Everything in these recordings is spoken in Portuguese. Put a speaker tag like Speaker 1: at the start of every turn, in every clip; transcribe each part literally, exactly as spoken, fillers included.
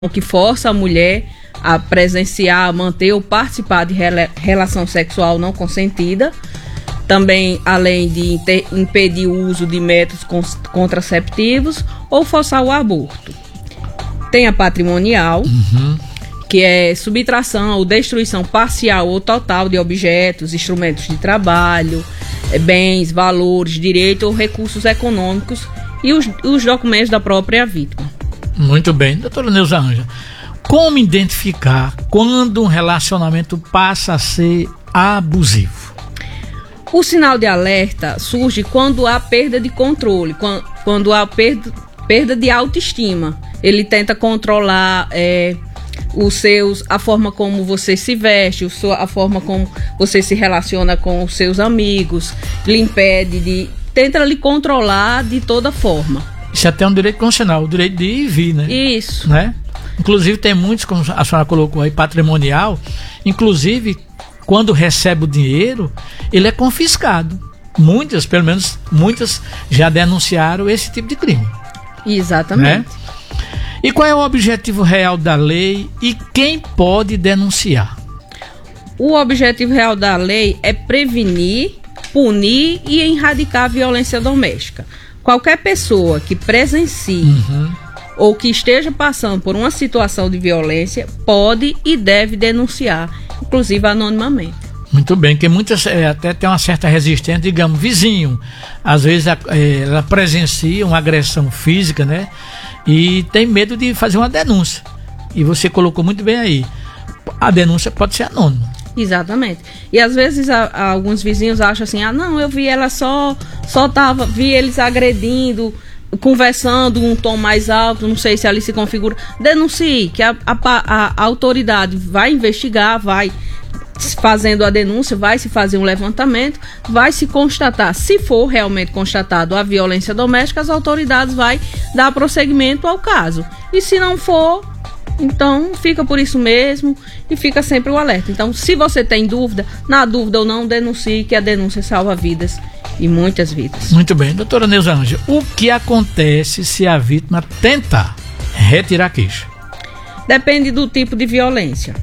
Speaker 1: que força a mulher a presenciar, manter ou participar de relação sexual não consentida. Também, além de inter- impedir o uso de métodos contraceptivos ou forçar o aborto. Tem a patrimonial, uhum. que é subtração ou destruição parcial ou total de objetos, instrumentos de trabalho, bens, valores, direitos ou recursos econômicos e os, os documentos da própria vítima.
Speaker 2: Muito bem. Doutora Neuza Ângela, como identificar quando um relacionamento passa a ser abusivo?
Speaker 1: O sinal de alerta surge quando há perda de controle, quando, quando há perda, perda de autoestima. Ele tenta controlar é, os seus, a forma como você se veste, a forma como você se relaciona com os seus amigos, lhe impede de... tenta lhe controlar de toda forma.
Speaker 2: Isso é até um direito constitucional, o direito de ir e vir, né?
Speaker 1: Isso.
Speaker 2: Né? Inclusive tem muitos, como a senhora colocou aí, patrimonial, inclusive quando recebe o dinheiro, ele é confiscado. Muitas, pelo menos muitas, já denunciaram esse tipo de crime.
Speaker 1: Exatamente.
Speaker 2: Né? E qual é o objetivo real da lei e quem pode denunciar?
Speaker 1: O objetivo real da lei é prevenir, punir e erradicar a violência doméstica. Qualquer pessoa que presencie uhum. ou que esteja passando por uma situação de violência pode e deve denunciar, inclusive anonimamente.
Speaker 2: Muito bem, porque muitas é, até tem uma certa resistência, digamos, vizinho, às vezes é, ela presencia uma agressão física, né? E tem medo de fazer uma denúncia. E você colocou muito bem aí, a denúncia pode ser anônima.
Speaker 1: Exatamente. E às vezes a, a, alguns vizinhos acham assim, ah não, eu vi ela só, só tava, vi eles agredindo, conversando um tom mais alto, não sei se ali se configura. Denuncie, que a, a, a, a autoridade vai investigar, vai fazendo a denúncia, vai se fazer um levantamento, vai se constatar, se for realmente constatado a violência doméstica, as autoridades vão dar prosseguimento ao caso. E se não for, então fica por isso mesmo e fica sempre o alerta. Então, se você tem dúvida, na dúvida ou não, denuncie, que a denúncia salva vidas e muitas vidas.
Speaker 2: Muito bem. Doutora Neuza Ângela, o que acontece se a vítima tentar retirar a queixa?
Speaker 1: Depende do tipo de violência.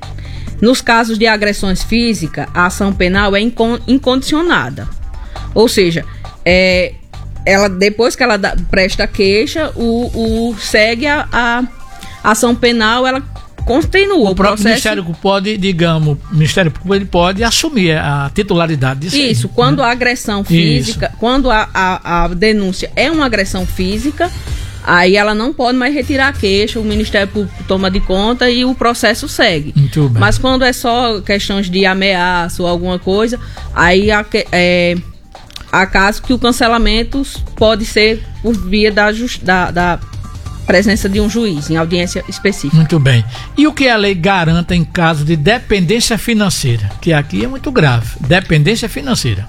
Speaker 1: Nos casos de agressões físicas, a ação penal é incon- incondicionada. Ou seja, é, ela, depois que ela dá, presta a queixa, o, o, segue a, a ação penal, ela continua.
Speaker 2: O,
Speaker 1: o
Speaker 2: próprio
Speaker 1: processo...
Speaker 2: Ministério Público pode, digamos, o Ministério Público ele pode assumir a titularidade disso.
Speaker 1: Isso,
Speaker 2: aí,
Speaker 1: quando
Speaker 2: né?
Speaker 1: a agressão física, Isso. quando a, a, a denúncia é uma agressão física, aí ela não pode mais retirar a queixa, o Ministério Público toma de conta e o processo segue.
Speaker 2: Muito bem.
Speaker 1: Mas quando é só questões de ameaça ou alguma coisa, aí há, é, há casos que o cancelamento pode ser por via da, da, da presença de um juiz em audiência específica.
Speaker 2: Muito bem. E o que a lei garanta em caso de dependência financeira? Que aqui é muito grave. Dependência financeira.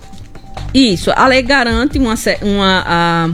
Speaker 1: Isso. A lei garante uma, uma a,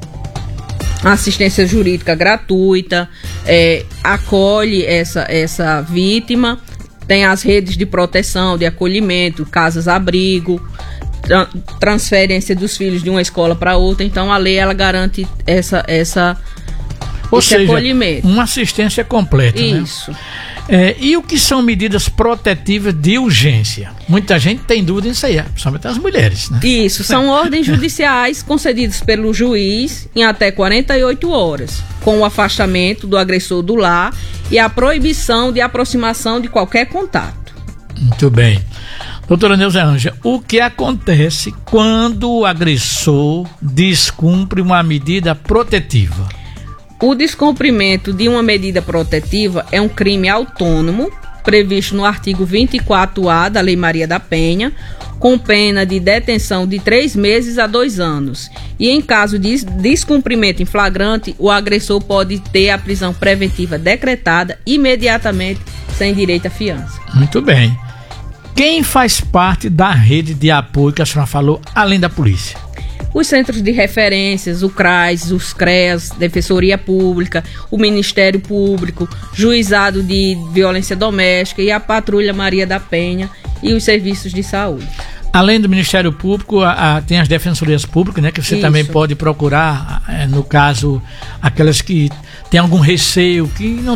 Speaker 1: assistência jurídica gratuita, é, acolhe essa, essa vítima, tem as redes de proteção, de acolhimento, casas-abrigo, tra- transferência dos filhos de uma escola para outra. Então a lei ela garante essa, essa
Speaker 2: Ou
Speaker 1: esse
Speaker 2: seja,
Speaker 1: acolhimento.
Speaker 2: Uma assistência completa.
Speaker 1: Isso.
Speaker 2: Né? É, e o que são medidas protetivas de urgência? Muita gente tem dúvida nisso aí, principalmente as mulheres, né?
Speaker 1: Isso, são ordens judiciais concedidas pelo juiz em até quarenta e oito horas, com o afastamento do agressor do lar e a proibição de aproximação de qualquer contato.
Speaker 2: Muito bem. Doutora Neuza Ângela, o que acontece quando o agressor descumpre uma medida protetiva?
Speaker 1: O descumprimento de uma medida protetiva é um crime autônomo, previsto no artigo vinte e quatro A da Lei Maria da Penha, com pena de detenção de três meses a dois anos. E em caso de descumprimento em flagrante, o agressor pode ter a prisão preventiva decretada imediatamente, sem direito à fiança.
Speaker 2: Muito bem. Quem faz parte da rede de apoio que a senhora falou, além da polícia?
Speaker 1: Os centros de referências, o CRAS, os CREAS, Defensoria Pública, o Ministério Público, Juizado de Violência Doméstica e a Patrulha Maria da Penha e os serviços de saúde.
Speaker 2: Além do Ministério Público, a, a, tem as defensorias públicas, né? Que você
Speaker 1: Isso.
Speaker 2: também pode procurar, é, no caso, aquelas que tem algum receio, que não